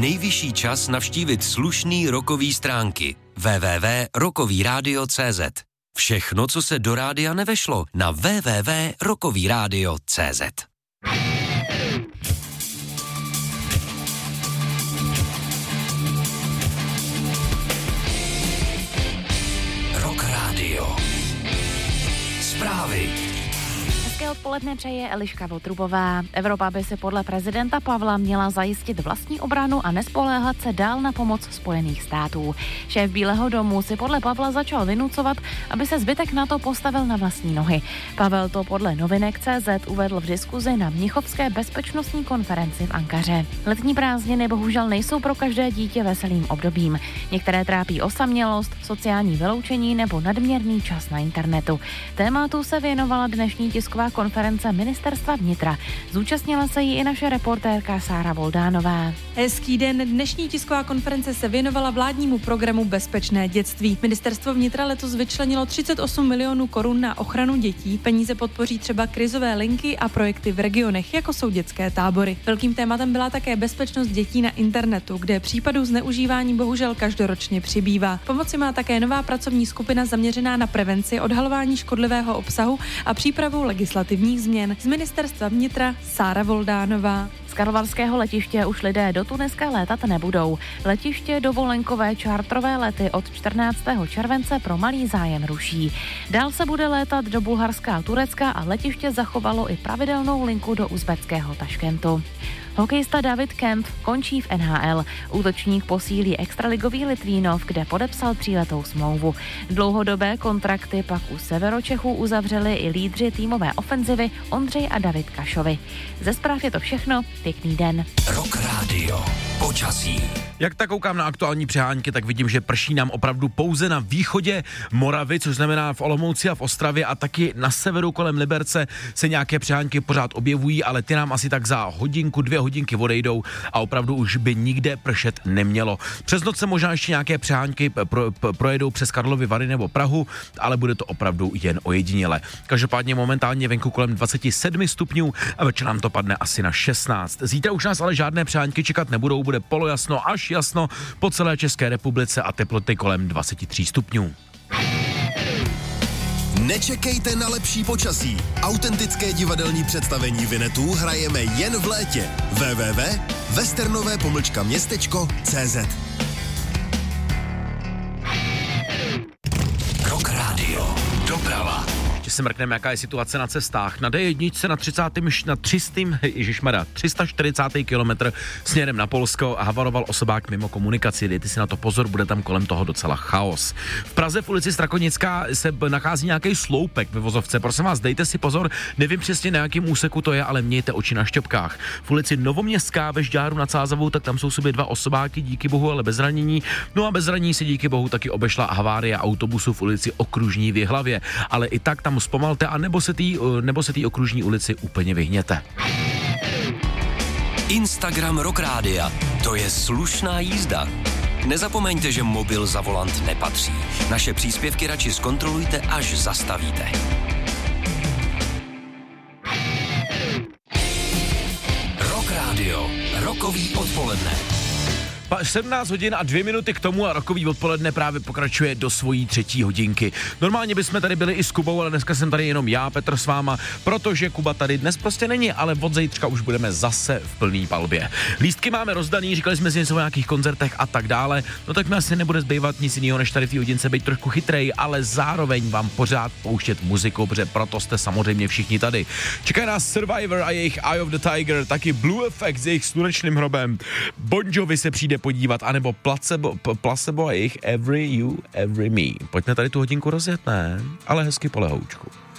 nejvyšší čas navštívit slušný rockový stránky www.rockovyradio.cz. Všechno, co se do rádia nevešlo, na www.rockovyradio.cz. Rock Radio. Zprávy. Hezké odpoledne přeje Eliška Votrubová. Evropa by si podle prezidenta Pavla měla zajistit vlastní obranu a nespoléhat se dál na pomoc Spojených států. Šéf Bílého domu si podle Pavla začal vynucovat, aby se zbytek NATO postavil na vlastní nohy. Pavel to podle novinek.cz uvedl v diskuzi na Mnichovské bezpečnostní konferenci v Ankaře. Letní prázdniny bohužel nejsou pro každé dítě veselým obdobím. Některé trápí osamělost, sociální vyloučení nebo nadměrný čas na internetu. Tématu se věnovala dnešní tisková konference Ministerstva vnitra. Zúčastnila se jí i naše reportérka Sára Voldánová. Hezký den. Dnešní tisková konference se věnovala vládnímu programu Bezpečné dětství. Ministerstvo vnitra letos vyčlenilo 38 milionů korun na ochranu dětí. Peníze podpoří třeba krizové linky a projekty v regionech, jako jsou dětské tábory. Velkým tématem byla také bezpečnost dětí na internetu, kde případů zneužívání bohužel každoročně přibývá. Pomoci má také nová pracovní skupina zaměřená na prevenci odhalování škodlivého obsahu a přípravu legislativních změn. Z Ministerstva vnitra Sára Voldánová. Z karlovarského letiště už lidé do Tuniska létat nebudou. Letiště dovolenkové čártrové lety od 14. července pro malý zájem ruší. Dál se bude létat do Bulharska a Turecka a letiště zachovalo i pravidelnou linku do uzbeckého Taškentu. Hokejista David Kemp končí v NHL. Útočník posílí extraligový Litvínov, kde podepsal 3letou smlouvu. Dlouhodobé kontrakty pak u Severočechů uzavřeli i lídři týmové ofenzivy Ondřej a David Kašovi. Ze zpráv je to všechno. Pěkný den. Rock Radio. Počasí. Jak tak koukám na aktuální přehánky, tak vidím, že prší nám opravdu pouze na východě Moravy, což znamená v Olomouci a v Ostravě, a taky na severu kolem Liberce se nějaké přehánky pořád objevují, ale ty nám asi tak za hodinku, 2 hodinky odejdou a opravdu už by nikde pršet nemělo. Přes noc se možná ještě nějaké přehánky projedou přes Karlovy Vary nebo Prahu, ale bude to opravdu jen ojediněle. Každopádně momentálně venku kolem 27 stupňů a večer nám to padne asi na 16. Zítra už nás ale žádné přehánky čekat nebudou, bude polojasno až jasno po celé České republice a teploty kolem 23 stupňů. Nečekejte na lepší počasí. Autentické divadelní představení Vinetů hrajeme jen v létě. www.westernové-městečko.cz. Rock Radio. Doprava. Se mrkneme, jaká je situace na cestách. Na D1 na 340. kilometr směrem na Polsko havaroval osobák mimo komunikaci. Dejte si na to pozor, bude tam kolem toho docela chaos. V Praze v ulici Strakonická se nachází nějaký sloupek ve vozovce. Prosím vás, dejte si pozor, nevím přesně na jakém úseku to je, ale mějte oči na šťopkách. V ulici Novoměstská ve Žďáru nad Sázavou, tak tam jsou sobě 2 osobáky, díky bohu, ale bez zranění. No a bez zranění se díky bohu taky obešla havárie autobusu v ulici Okružní v Jihlavě, ale i tak tam zpomalte a nebo se té okružní ulici úplně vyhněte. Instagram Rock Rádia. To je slušná jízda. Nezapomeňte, že mobil za volant nepatří. Naše příspěvky radši zkontrolujte, až zastavíte. Rock Radio. Rockový odpoledne. 17 hodin a 2 minuty k tomu a rockový odpoledne právě pokračuje do svojí 3. hodinky. Normálně bychom tady byli i s Kubou, ale dneska jsem tady jenom já, Petr s váma, protože Kuba tady dnes prostě není, ale od zítřka už budeme zase v plný palbě. Lístky máme rozdaný, říkali jsme si něco o nějakých koncertech a tak dále, no tak mi asi nebude zbývat nic jiného, než tady v té hodince být trošku chytrej, ale zároveň vám pořád pouštět muziku, protože proto jste samozřejmě všichni tady. Čeká nás Survivor a jejich Eye of the Tiger, taky Blue Effect s jejich Slunečným hrobem. Bon Jovi se přijde podívat, anebo Placebo a jejich Every You, Every Me. Pojďme tady tu hodinku rozjet, ne? Ale hezky po lehoučku.